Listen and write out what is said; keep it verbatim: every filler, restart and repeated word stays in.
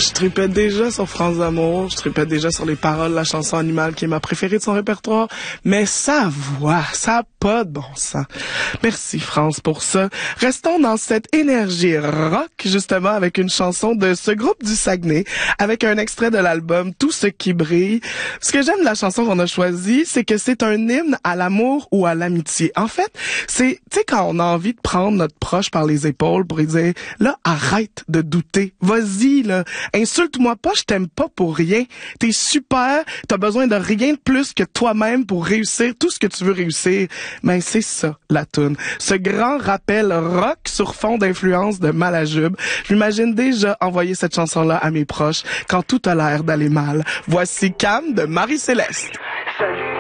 Je tripais déjà sur France d'amour, je tripais déjà sur les paroles de la chanson Animal qui est ma préférée de son répertoire, mais sa voix, ça a pas de bon sens. Merci France pour ça. Restons dans cette énergie rock justement avec une chanson de ce groupe du Saguenay, avec un extrait de l'album Tout ce qui brille. Ce que j'aime de la chanson qu'on a choisie, c'est que c'est un hymne à l'amour ou à l'amitié. En fait, c'est, tu sais, quand on a envie de prendre notre proche par les épaules pour lui dire, là, arrête de douter, vas-y, là, insulte-moi pas, je t'aime pas pour rien. T'es super, t'as besoin de rien de plus que toi-même pour réussir tout ce que tu veux réussir. Mais c'est ça, la toune. Ce grand rappel rock sur fond d'influence de Malajube. J'imagine déjà envoyer cette chanson-là à mes proches quand tout a l'air d'aller mal. Voici Cam de Marie-Céleste. Salut.